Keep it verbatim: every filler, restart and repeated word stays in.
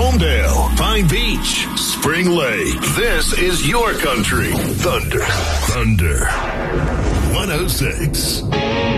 Palmdale, Pine Beach, Spring Lake. This is your country. Thunder. Thunder. one oh six.